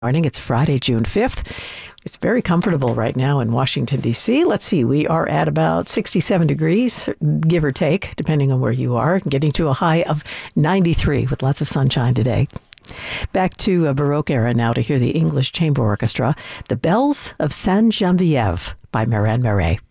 Morning. It's Friday, June 5th. It's very comfortable right now in Washington, D.C. Let's see, we are at about 67 degrees, give or take, depending on where you are, getting to a high of 93 with lots of sunshine today. Back to a Baroque era now to hear the English Chamber Orchestra, The Bells of Saint-Geneviève by Marin Marais.